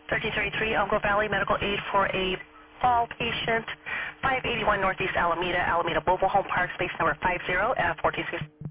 1333 Elko Valley Medical Aid for a fall patient, 581 Northeast Alameda, Alameda Mobile Home Park, space number 50 F 1460.